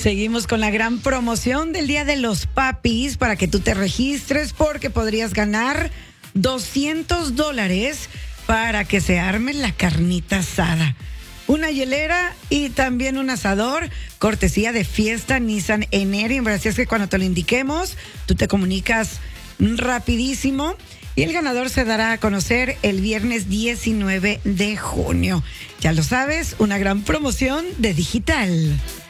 Seguimos con la gran promoción del Día de los Papis para que tú te registres porque podrías ganar $200 para que se arme la carnita asada. Una hielera y también un asador, cortesía de Fiesta Nissan Enerion. Así es que cuando te lo indiquemos, tú te comunicas rapidísimo y el ganador se dará a conocer el viernes 19 de junio. Ya lo sabes, una gran promoción de Digital.